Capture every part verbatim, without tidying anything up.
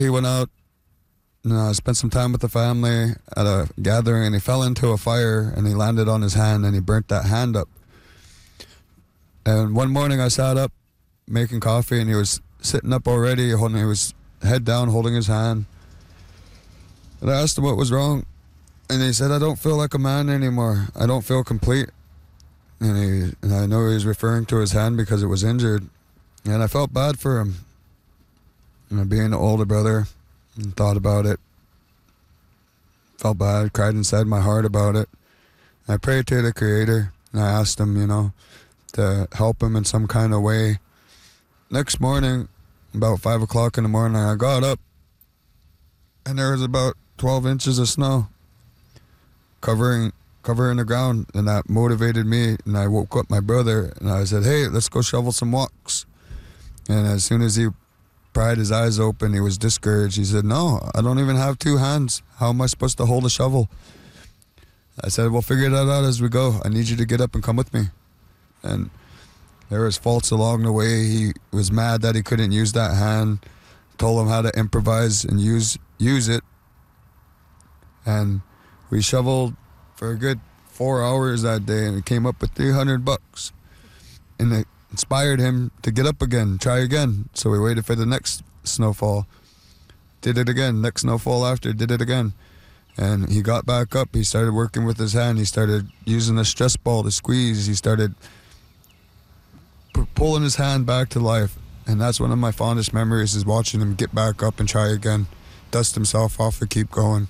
He went out and uh, spent some time with the family at a gathering, and he fell into a fire and he landed on his hand and he burnt that hand up. And one morning I sat up making coffee and he was sitting up already, holding, he was head down holding his hand. And I asked him what was wrong, and he said, I don't feel like a man anymore. I don't feel complete. And, he, and I know he was referring to his hand because it was injured. And I felt bad for him. And being an older brother, and thought about it. Felt bad, cried inside my heart about it. I prayed to the Creator, and I asked him, you know, to help him in some kind of way. Next morning, about five o'clock in the morning, I got up, and there was about twelve inches of snow covering covering the ground, and that motivated me. And I woke up my brother, and I said, hey, let's go shovel some walks. And as soon as he pried his eyes open, he was discouraged. He said, no, I don't even have two hands. How am I supposed to hold a shovel? I said, we'll figure that out as we go. I need you to get up and come with me. And there was faults along the way. He was mad that he couldn't use that hand. Told him how to improvise and use use it. And we shoveled for a good four hours that day, and we came up with three hundred bucks. And it inspired him to get up again, try again. So we waited for the next snowfall. Did it again. Next snowfall after, did it again. And he got back up. He started working with his hand. He started using a stress ball to squeeze. He started p- pulling his hand back to life. And that's one of my fondest memories, is watching him get back up and try again, dust himself off and keep going.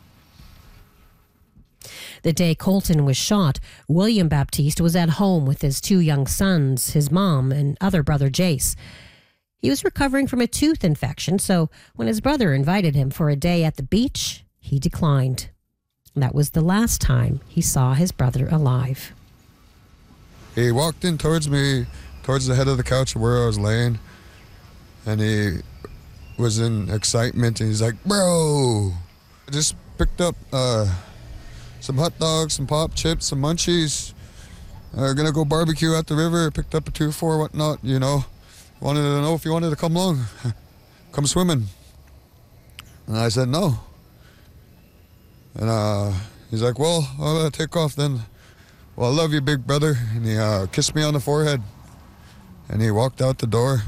The day Colton was shot, William Baptiste was at home with his two young sons, his mom, and other brother Jace. He was recovering from a tooth infection, so when his brother invited him for a day at the beach, he declined. That was the last time he saw his brother alive. He walked in towards me, towards the head of the couch where I was laying, and he was in excitement, and he's like, bro, I just picked up uh, some hot dogs, some pop chips, some munchies. We're gonna go barbecue at the river, picked up a two four, whatnot, you know. Wanted to know if you wanted to come along, come swimming. And I said no. And uh, he's like, well, I'm gonna take off then. Well, I love you, big brother. And he uh, kissed me on the forehead. And he walked out the door.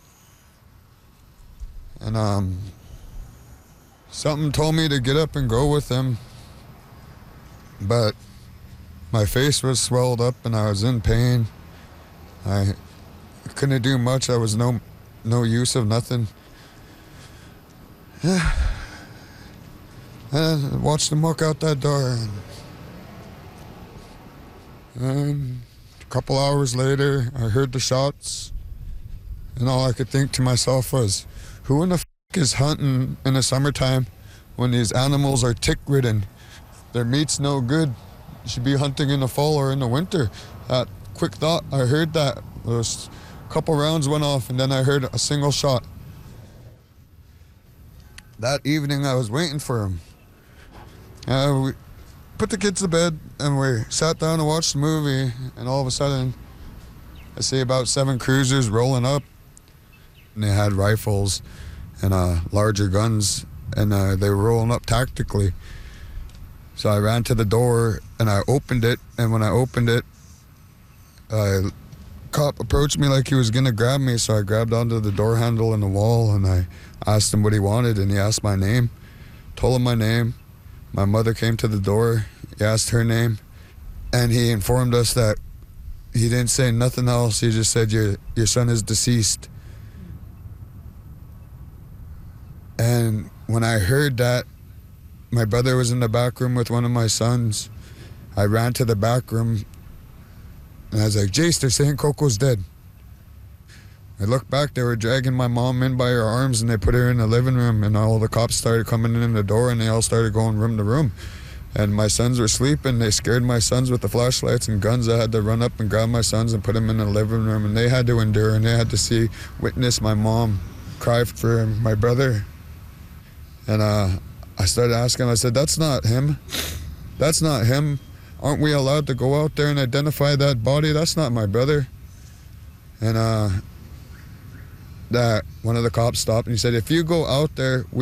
And um, something told me to get up and go with him. But my face was swelled up and I was in pain. I couldn't do much. I was no no use of nothing. Yeah. And I watched him walk out that door. And, and a couple hours later, I heard the shots. And all I could think to myself was, who in the f*** is hunting in the summertime when these animals are tick-ridden? Their meat's no good. You should be hunting in the fall or in the winter. That quick thought, I heard that. There was a couple rounds went off, and then I heard a single shot. That evening, I was waiting for him. Uh, we put the kids to bed, and we sat down to watch the movie, and all of a sudden, I see about seven cruisers rolling up, and they had rifles and uh, larger guns, and uh, they were rolling up tactically. So I ran to the door, and I opened it, and when I opened it, a cop approached me like he was going to grab me, so I grabbed onto the door handle in the wall, and I asked him what he wanted, and he asked my name. Told him my name. My mother came to the door. He asked her name, and he informed us that he didn't say nothing else. He just said, your, your son is deceased. And when I heard that, my brother was in the back room with one of my sons. I ran to the back room, and I was like, Jace, they're saying Coco's dead. I looked back, they were dragging my mom in by her arms, and they put her in the living room, and all the cops started coming in the door, and they all started going room to room. And my sons were sleeping. They scared my sons with the flashlights and guns. I had to run up and grab my sons and put them in the living room, and they had to endure, and they had to see, witness my mom cry for my brother. And uh, I started asking him, I said, that's not him. That's not him. Aren't we allowed to go out there and identify that body? That's not my brother. And uh, that one of the cops stopped and he said, if you go out there, we